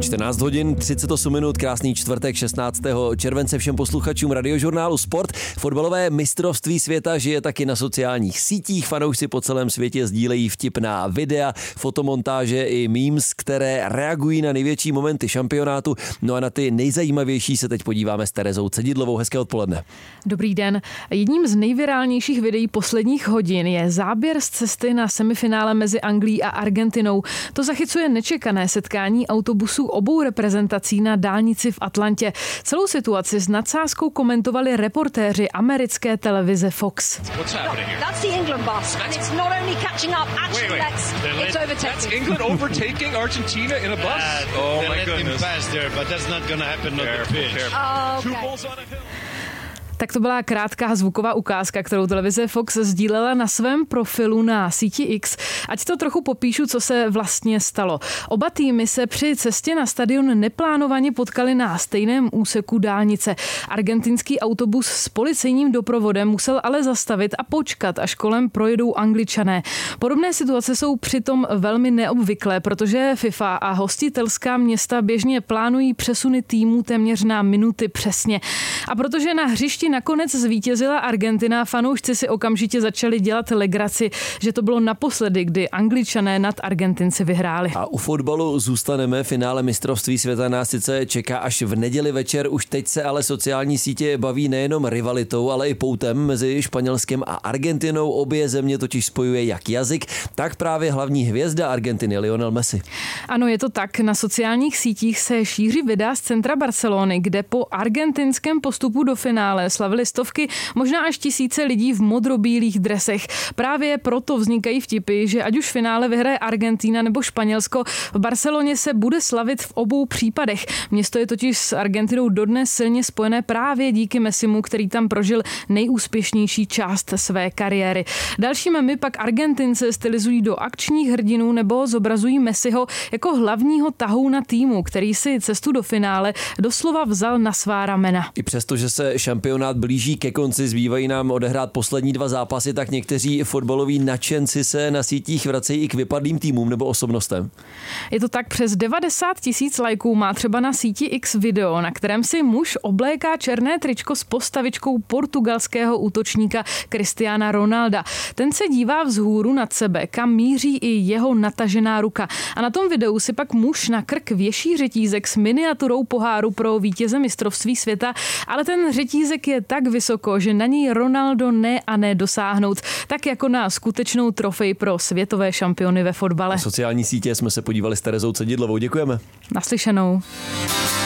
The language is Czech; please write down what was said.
14 hodin, 38 minut, krásný čtvrtek 16. července všem posluchačům Radiožurnálu Sport. Fotbalové mistrovství světa žije taky na sociálních sítích. Fanoušci po celém světě sdílejí vtipná videa, fotomontáže i memes, které reagují na největší momenty šampionátu. No a na ty nejzajímavější se teď podíváme s Terezou Cedidlovou. Hezké odpoledne. Dobrý den. Jedním z nejvirálnějších videí posledních hodin je záběr z cesty na semifinále mezi Anglií a Argentinou. To zachycuje nečekané setkání autobusů obou reprezentací na dálnici v Atlantě. Celou situaci s nadsázkou komentovali reportéři americké televize Fox. That's the England bus, and it's not only catching up, actually it's overtaking. That's England overtaking Argentina in a bus? Oh my goodness. Faster, but that's not going to happen on the pitch. Oh, okay. Tak to byla krátká zvuková ukázka, kterou televize Fox sdílela na svém profilu na síti X. Ať to trochu popíšu, co se vlastně stalo. Oba týmy se při cestě na stadion neplánovaně potkali na stejném úseku dálnice. Argentinský autobus s policejním doprovodem musel ale zastavit a počkat, až kolem projedou Angličané. Podobné situace jsou přitom velmi neobvyklé, protože FIFA a hostitelská města běžně plánují přesuny týmů téměř na minuty přesně. A protože na hřišti nakonec zvítězila Argentina, fanoušci si okamžitě začali dělat legraci, že to bylo naposledy, kdy Angličané nad Argentinci vyhráli. A u fotbalu zůstaneme. Finále mistrovství světa nás sice čeká až v neděli večer. Už teď se ale sociální sítě baví nejenom rivalitou, ale i poutem mezi Španělskem a Argentinou. Obě země totiž spojuje jak jazyk, tak právě hlavní hvězda Argentiny Lionel Messi. Ano, je to tak. Na sociálních sítích se šíří videa z centra Barcelony, kde po argentinském postupu do finále slavili stovky, možná až tisíce lidí v modrobílých dresech. Právě proto vznikají vtipy, že ať už v finále vyhraje Argentina nebo Španělsko, v Barceloně se bude slavit v obou případech. Město je totiž s Argentinou dodnes silně spojené právě díky Messimu, který tam prožil nejúspěšnější část své kariéry. Další memy pak Argentince stylizují do akčních hrdinů nebo zobrazují Messiho jako hlavního tahouna týmu, který si cestu do finále doslova vzal na svá ramena. I přesto, že se šampionát blíží ke konci, zbývají nám odehrát poslední dva zápasy, tak někteří fotbaloví nadšenci se na sítích vracejí i k vypadlým týmům nebo osobnostem. Je to tak, přes 90 000 lajků má třeba na síti X video, na kterém si muž obléká černé tričko s postavičkou portugalského útočníka Cristiana Ronalda. Ten se dívá vzhůru nad sebe, kam míří i jeho natažená ruka. A na tom videu si pak muž na krk věší řetízek s miniaturou poháru pro vítěze mistrovství světa, ale ten řetízek je tak vysoko, že na něj Ronaldo ne dosáhnout, tak jako na skutečnou trofej pro světové šampiony ve fotbale. Na sociální sítě jsme se podívali s Terezou Cedidlovou. Děkujeme. Naslyšenou.